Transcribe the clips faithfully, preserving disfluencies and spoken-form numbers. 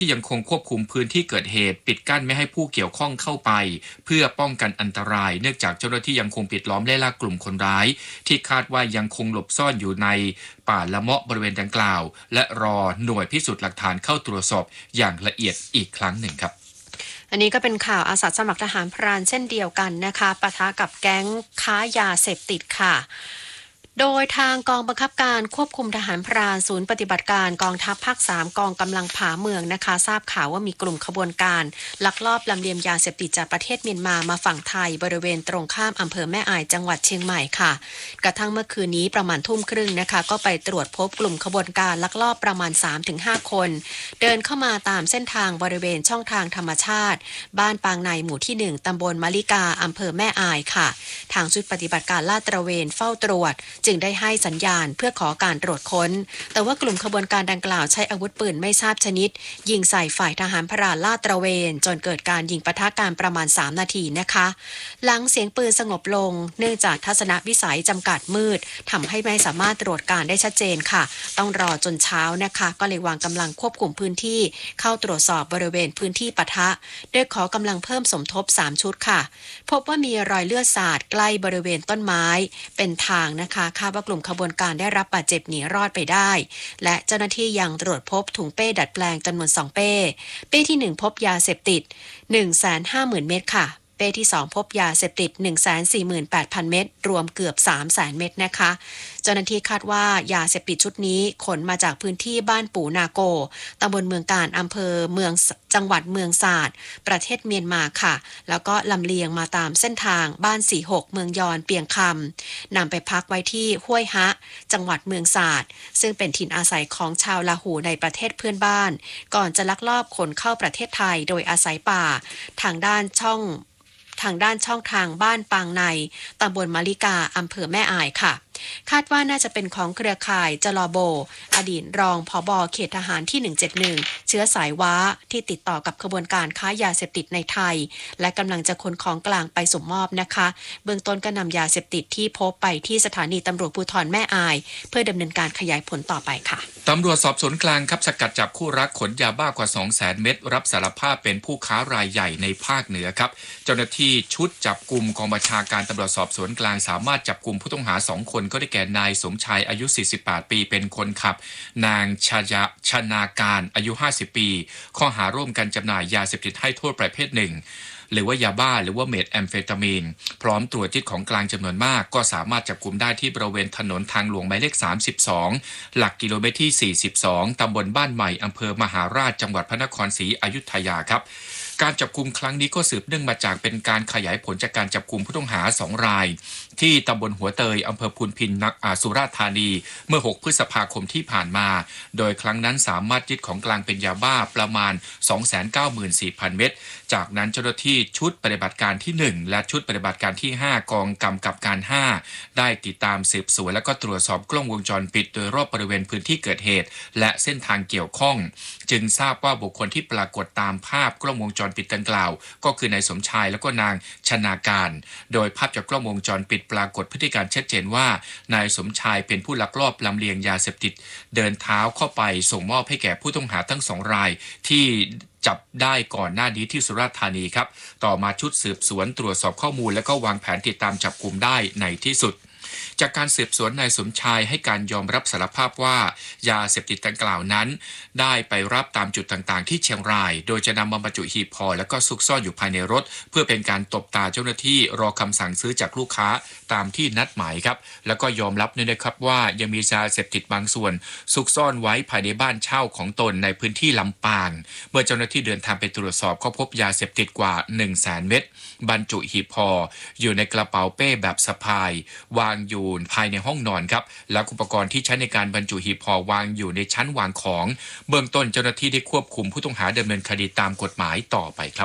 ที่ยังคงควบคุมพื้นที่เกิดเหตุปิดกั้นไม่ให้ผู้เกี่ยวข้องเข้าไปเพื่อป้องกันอันตรายเนื่องจากเจ้าหน้าที่ยังคงปิดล้อมไล่ล่ากลุ่มคนร้ายที่คาดว่ายังคงหลบซ่อนอยู่ในป่าละเมาะบริเวณดังกล่าวและรอหน่วยพิสูจน์หลักฐานเข้าตรวจสอบอย่างละเอียดอีกครั้งหนึ่งครับอันนี้ก็เป็นข่าวอาสาสมัครทหารพรานเช่นเดียวกันนะคะปะทะกับแก๊งค้ายาเสพติดค่ะโดยทางกองบังคับการควบคุมทหารพรานศูนย์ปฏิบัติการกองทัพภาคสามกองกำลังผาเมืองนะคะทราบข่าวว่ามีกลุ่มขบวนการลักลอบลำเลียงยาเสพติดจากประเทศเมียนมามาฝั่งไทยบริเวณตรงข้ามอำเภอแม่อายจังหวัดเชียงใหม่ค่ะกระทั่งเมื่อคืนนี้ประมาณทุ่มครึ่งนะคะก็ไปตรวจพบกลุ่มขบวนการลักลอบประมาณ สามถึงห้า คนเดินเข้ามาตามเส้นทางบริเวณช่องทางธรรมชาติบ้านปางในหมู่ที่หนึ่งตำบลมะลิกาอำเภอแม่อายค่ะทางชุดปฏิบัติการลาดตระเวนเฝ้าตรวจจึงได้ให้สัญญาณเพื่อขอการตรวจค้นแต่ว่ากลุ่มขบวนการดังกล่าวใช้อาวุธปืนไม่ทราบชนิดยิงใส่ฝ่ายทหารพรานลาดตระเวนจนเกิดการยิงปะทะกันประมาณสามนาทีนะคะหลังเสียงปืนสงบลงเนื่องจากทัศนวิสัยจำกัดมืดทำให้ไม่สามารถตรวจการได้ชัดเจนค่ะต้องรอจนเช้านะคะก็เลยวางกำลังควบคุมพื้นที่เข้าตรวจสอบบริเวณพื้นที่ปะทะโดยขอกำลังเพิ่มสมทบสามชุดค่ะพบว่ามีรอยเลือดสาดใกล้บริเวณต้นไม้เป็นทางนะคะคาดว่ากลุ่มขบวนการได้รับบาดเจ็บหนีรอดไปได้และเจ้าหน้าที่ยังตรวจพบถุงเป้ดัดแปลงจำนวนสองเป้เป้ที่หนึ่งพบยาเสพติด หนึ่งแสนห้าหมื่น เม็ดค่ะเป้ที่สองพบยาเสพติด หนึ่งแสนสี่หมื่นแปดพัน เม็ดรวมเกือบ สามแสน เม็ดนะคะเจ้าหน้าที่คาดว่ายาเสพติดชุดนี้ขนมาจากพื้นที่บ้านปู่นาโกตำบลเมืองการอำเภอเมืองจังหวัดเมืองสาดประเทศเมียนมาค่ะแล้วก็ลำเลียงมาตามเส้นทางบ้านสี่หกเมืองยอนเปียงคำนำไปพักไว้ที่ห้วยฮะจังหวัดเมืองสาดซึ่งเป็นถิ่นอาศัยของชาวลาหูในประเทศเพื่อนบ้านก่อนจะลักลอบขนเข้าประเทศไทยโดยอาศัยป่าทางด้านช่องทางด้านช่องทางบ้านปางในตำบลมะลิกาอำเภอแม่อายค่ะคาดว่าน่าจะเป็นของเครือข่ายจลอโบอดีตรองผบ.เขตทหารที่หนึ่งเจ็ดหนึ่งเชื้อสายว้าที่ติดต่อกับขบวนการค้ายาเสพติดในไทยและกำลังจะขนของกลางไปส่งมอบนะคะเบื้องต้นก็นำยาเสพติดที่พบไปที่สถานีตำรวจภูธรแม่อายเพื่อดำเนินการขยายผลต่อไปค่ะตำรวจสอบสวนกลางครับสกัดจับคู่รักขนยาบ้ากว่า สองแสน เม็ดรับสารภาพเป็นผู้ค้ารายใหญ่ในภาคเหนือครับเจ้าหน้าที่ชุดจับกุมกองบัญชาการตำรวจสอบสวนกลางสามารถจับกุมผู้ต้องหาสองคนก็ได้แก่นายสมชายอายุสี่สิบแปดปีเป็นคนขับนางชยะชนาการอายุห้าสิบปีข้อหาร่วมกันจำหน่ายยาเสพติดให้โทษประเภทหนึ่งหรือว่ายาบ้าหรือว่าเมทแอมเฟตามีนพร้อมตรวจยึดของกลางจำนวนมากก็สามารถจับกุมได้ที่บริเวณถนนทางหลวงหมายเลขสามสิบสองหลักกิโลเมตรที่สี่สิบสองตำบลบ้านใหม่อำเภอมหาราชจังหวัดพระนครศรีอยุธยาครับการจับกุมครั้งนี้ก็สืบเนื่องมาจากเป็นการขยายผลจากการจับกุมผู้ต้องหาสองรายที่ตำบลหัวเตยอำเภอพุนพินนักอาสุราษฎร์ธานีเมื่อหกพฤษภาคมที่ผ่านมาโดยครั้งนั้นสามารถยึดของกลางเป็นยาบ้าประมาณ สองแสนเก้าหมื่นสี่พัน เม็ดจากนั้นเจ้าหน้าที่ชุดปฏิบัติการที่หนึ่งและชุดปฏิบัติการที่ห้ากองกำกับการห้าได้ติดตามสืบสวนและก็ตรวจสอบกล้องวงจรปิดโดยรอบบริเวณพื้นที่เกิดเหตุและเส้นทางเกี่ยวข้องจึงทราบว่าบุคคลที่ปรากฏตามภาพกล้องวงจรปิดดังกล่าวก็คือนายสมชายและก็นางชนาการโดยภาพจากกล้องวงจรปิดปรากฏพฤติการชัดเจนว่านายสมชายเป็นผู้ลักลอบลำเลียงยาเสพติดเดินเท้าเข้าไปส่งมอบให้แก่ผู้ต้องหาทั้งสองรายที่จับได้ก่อนหน้านี้ที่สุราษฎร์ธานีครับต่อมาชุดสืบสวนตรวจสอบข้อมูลและก็วางแผนติดตามจับกุมได้ในที่สุดจากการสืบสวนนายสมชายให้การยอมรับสารภาพว่ายาเสพติดดังกล่าวนั้นได้ไปรับตามจุดต่างๆที่เชียงรายโดยจะนำมาบรรจุหีบห่อแล้วก็ซุกซ่อนอยู่ภายในรถเพื่อเป็นการตบตาเจ้าหน้าที่รอคำสั่งซื้อจากลูกค้าตามที่นัดหมายครับแล้วก็ยอมรับด้วยนะครับว่ายังมียาเสพติดบางส่วนซุกซ่อนไว้ภายในบ้านเช่าของตนในพื้นที่ลำปางเมื่อเจ้าหน้าที่เดินทางไปตรวจสอบก็พบยาเสพติดกว่า หนึ่งแสน เม็ดบรรจุหีบห่ออยู่ในกระเป๋าเป้แบบสะพายวางอยู่ภายในห้องนอนครับและอุปกรณ์ที่ใช้ในการบรรจุหีบห่อวางอยู่ในชั้นวางของเบื้องต้นเจ้าหน้าที่ได้ควบคุมผู้ต้องหาดำเนินคดีตามกฎหมายต่อไปครับ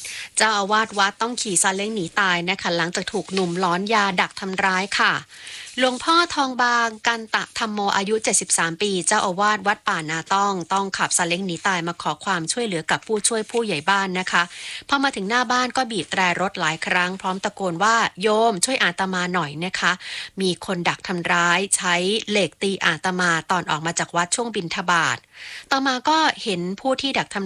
เจ้าอาวาสวัดต้องขี่ซาเล้งหนีตายนะคะหลังจากถูกหนุ่มล้อนยาดักทำร้ายค่ะหลวงพ่อทองบางกันตะธรรมโมอายุเจ็ดสิบสามปีเจ้าอาวาสวัดป่านาต้องต้องขับซาเล้งหนีตายมาขอความช่วยเหลือกับผู้ช่วยผู้ใหญ่บ้านนะคะพอมาถึงหน้าบ้านก็บีบแตรรถหลายครั้งพร้อมตะโกนว่าโยมช่วยอาตมาหน่อยนะคะมีคนดักทำร้ายใช้เหล็กตีอาตมาตอนออกมาจากวัดช่วงบิณฑบาตต่อมาก็เห็นผู้ที่ดักทำ